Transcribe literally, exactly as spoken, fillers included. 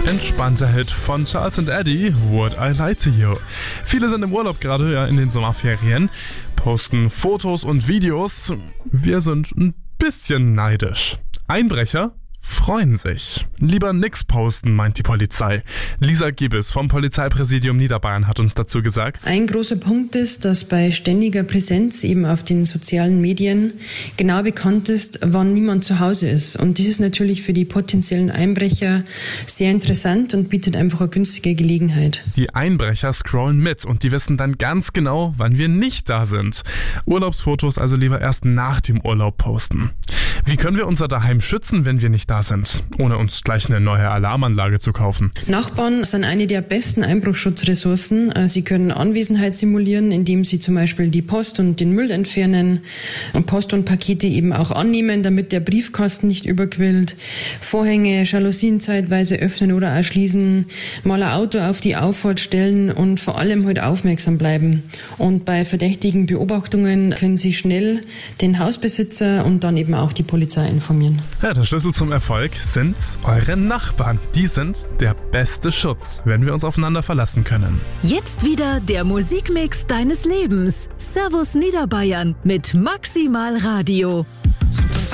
Entspannter Hit von Charles and Eddie, Would I Lie to You. Viele sind im Urlaub gerade, ja, in den Sommerferien, posten Fotos und Videos. Wir sind ein bisschen neidisch. Einbrecher freuen sich. Lieber nix posten, meint die Polizei. Lisa Giebes vom Polizeipräsidium Niederbayern hat uns dazu gesagt: Ein großer Punkt ist, dass bei ständiger Präsenz eben auf den sozialen Medien genau bekannt ist, wann niemand zu Hause ist. Und das ist natürlich für die potenziellen Einbrecher sehr interessant und bietet einfach eine günstige Gelegenheit. Die Einbrecher scrollen mit und die wissen dann ganz genau, wann wir nicht da sind. Urlaubsfotos also lieber erst nach dem Urlaub posten. Wie können wir unser Daheim schützen, wenn wir nicht da sind, ohne uns gleich eine neue Alarmanlage zu kaufen? Nachbarn sind eine der besten Einbruchsschutzressourcen. Sie können Anwesenheit simulieren, indem sie zum Beispiel die Post und den Müll entfernen und Post und Pakete eben auch annehmen, damit der Briefkasten nicht überquillt, Vorhänge, Jalousien zeitweise öffnen oder auch schließen, mal ein Auto auf die Auffahrt stellen und vor allem halt aufmerksam bleiben. Und bei verdächtigen Beobachtungen können Sie schnell den Hausbesitzer und dann eben auch die Polizei informieren. Ja, der Schlüssel zum Erfolg sind eure Nachbarn. Die sind der beste Schutz, wenn wir uns aufeinander verlassen können. Jetzt wieder der Musikmix deines Lebens. Servus Niederbayern mit Maximal Radio. Sometimes